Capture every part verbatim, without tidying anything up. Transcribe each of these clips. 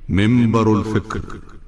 منبر الفكر.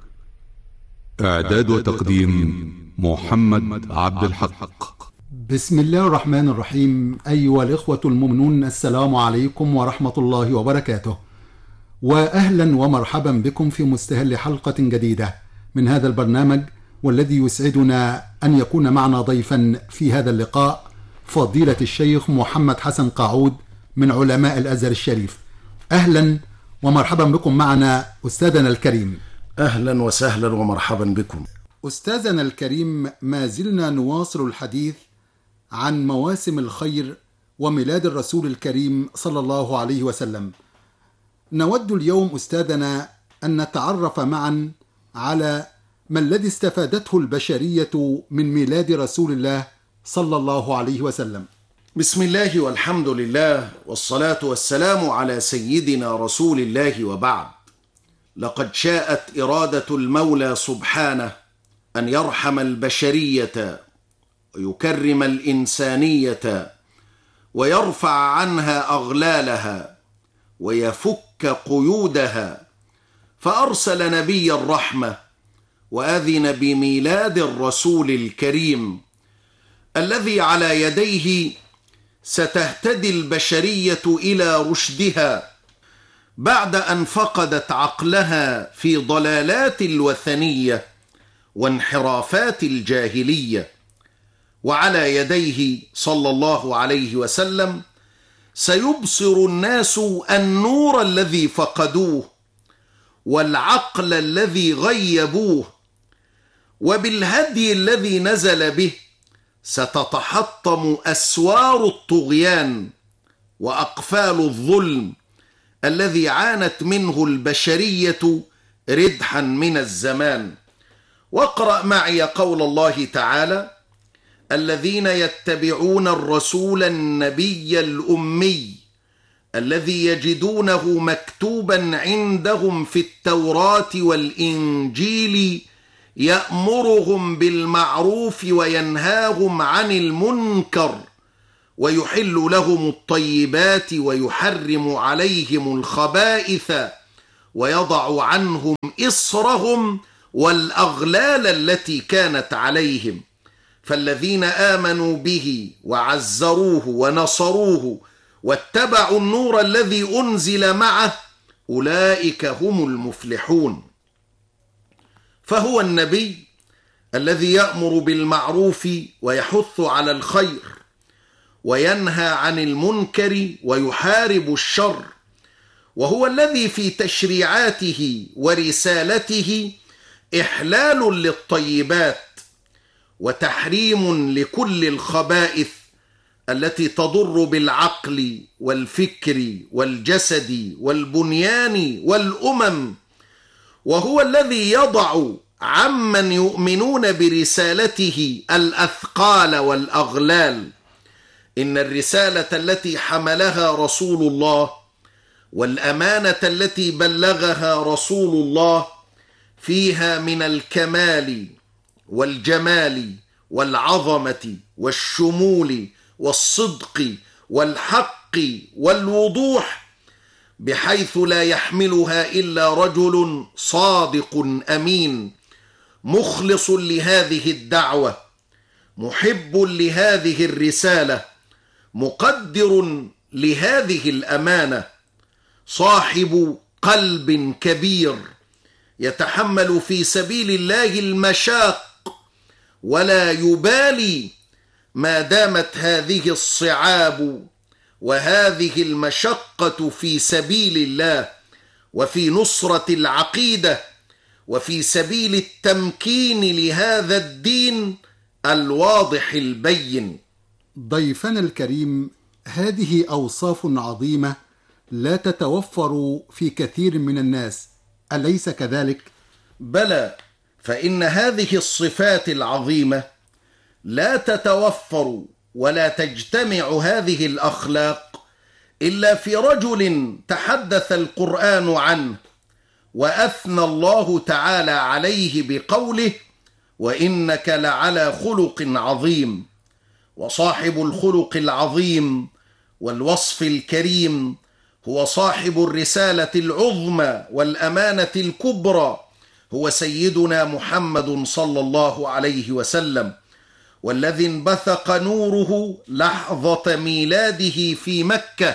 إعداد وتقديم محمد عبد الحق. بسم الله الرحمن الرحيم. أيها الإخوة المؤمنون، السلام عليكم ورحمة الله وبركاته، وأهلا ومرحبا بكم في مستهل حلقة جديدة من هذا البرنامج، والذي يسعدنا أن يكون معنا ضيفا في هذا اللقاء فضيلة الشيخ محمد حسن قاعود من علماء الأزهر الشريف. أهلا ومرحبا بكم معنا أستاذنا الكريم. أهلا وسهلا ومرحبا بكم أستاذنا الكريم، ما زلنا نواصل الحديث عن مواسم الخير وميلاد الرسول الكريم صلى الله عليه وسلم. نود اليوم أستاذنا أن نتعرف معا على ما الذي استفادته البشرية من ميلاد رسول الله صلى الله عليه وسلم. بسم الله والحمد لله والصلاة والسلام على سيدنا رسول الله، وبعد. لقد شاءت إرادة المولى سبحانه أن يرحم البشرية ويكرم الإنسانية ويرفع عنها أغلالها ويفك قيودها، فأرسل نبي الرحمة وأذن بميلاد الرسول الكريم الذي على يديه ستهتدي البشرية إلى رشدها بعد أن فقدت عقلها في ضلالات الوثنية وانحرافات الجاهلية. وعلى يديه صلى الله عليه وسلم سيبصر الناس النور الذي فقدوه والعقل الذي غيبوه، وبالهدي الذي نزل به ستتحطم أسوار الطغيان وأقفال الظلم الذي عانت منه البشرية ردحا من الزمان. واقرأ معي قول الله تعالى: الذين يتبعون الرسول النبي الأمي الذي يجدونه مكتوبا عندهم في التوراة والإنجيل يأمرهم بالمعروف وينهاهم عن المنكر ويحل لهم الطيبات ويحرم عليهم الخبائث ويضع عنهم إصرهم والأغلال التي كانت عليهم. فالذين آمنوا به وعزروه ونصروه واتبعوا النور الذي أنزل معه أولئك هم المفلحون. فهو النبي الذي يأمر بالمعروف ويحث على الخير وينهى عن المنكر ويحارب الشر، وهو الذي في تشريعاته ورسالته إحلال للطيبات وتحريم لكل الخبائث التي تضر بالعقل والفكر والجسد والبنيان والأمم، وهو الذي يضع عمن يؤمنون برسالته الأثقال والأغلال. إن الرسالة التي حملها رسول الله والأمانة التي بلغها رسول الله فيها من الكمال والجمال والعظمة والشمول والصدق والحق والوضوح، بحيث لا يحملها إلا رجل صادق أمين مخلص لهذه الدعوة، محب لهذه الرسالة، مقدر لهذه الأمانة، صاحب قلب كبير يتحمل في سبيل الله المشاق ولا يبالي ما دامت هذه الصعاب وهذه المشقة في سبيل الله وفي نصرة العقيدة وفي سبيل التمكين لهذا الدين الواضح البين. ضيفنا الكريم، هذه أوصاف عظيمة لا تتوفر في كثير من الناس، أليس كذلك؟ بلى، فإن هذه الصفات العظيمة لا تتوفر ولا تجتمع هذه الأخلاق إلا في رجل تحدث القرآن عنه وأثنى الله تعالى عليه بقوله: وإنك لعلى خلق عظيم. وصاحب الخلق العظيم والوصف الكريم هو صاحب الرسالة العظمى والأمانة الكبرى، هو سيدنا محمد صلى الله عليه وسلم، والذي انبثق نوره لحظة ميلاده في مكة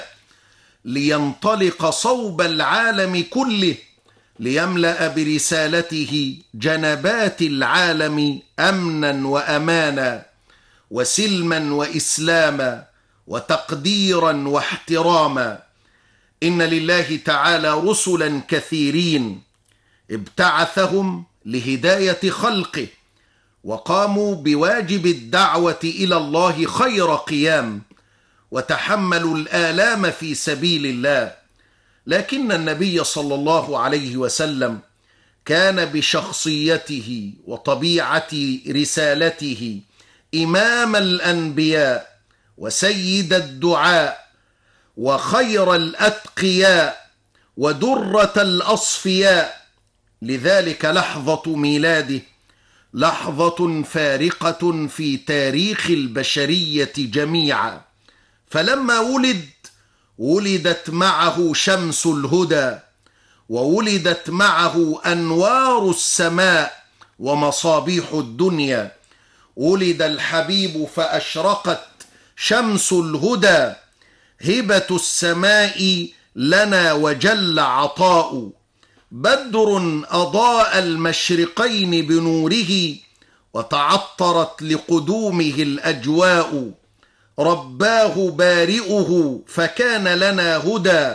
لينطلق صوب العالم كله، ليملأ برسالته جنبات العالم أمنا وأمانا وسلما وإسلاما وتقديرا واحتراما. إن لله تعالى رسلا كثيرين ابتعثهم لهداية خلقه، وقاموا بواجب الدعوة إلى الله خير قيام، وتحملوا الآلام في سبيل الله. لكن النبي صلى الله عليه وسلم كان بشخصيته وطبيعة رسالته إمام الأنبياء وسيد الدعاء وخير الأتقياء ودرة الأصفياء. لذلك لحظة ميلاده لحظة فارقة في تاريخ البشرية جميعا، فلما ولد ولدت معه شمس الهدى، وولدت معه أنوار السماء ومصابيح الدنيا. ولد الحبيب فأشرقت شمس الهدى، هبة السماء لنا وجل عطاء. بدر أضاء المشرقين بنوره، وتعطرت لقدومه الأجواء. رباه بارئه فكان لنا هدى،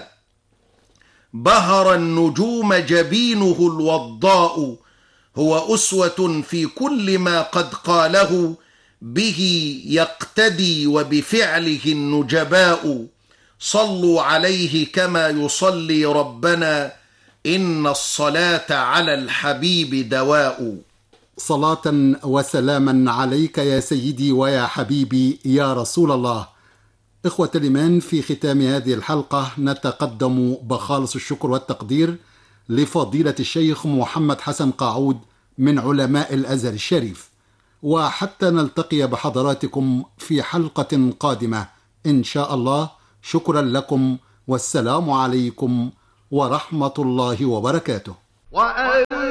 بهر النجوم جبينه الوضاء. هو أسوة في كل ما قد قاله، به يقتدي وبفعله النجباء. صلوا عليه كما يصلي ربنا، إن الصلاة على الحبيب دواء. صلاة وسلاما عليك يا سيدي ويا حبيبي يا رسول الله. إخوة الإيمان، في ختام هذه الحلقة نتقدم بخالص الشكر والتقدير لفضيلة الشيخ محمد حسن قاعود من علماء الأزهر الشريف، وحتى نلتقي بحضراتكم في حلقة قادمة إن شاء الله. شكرا لكم، والسلام عليكم ورحمة الله وبركاته.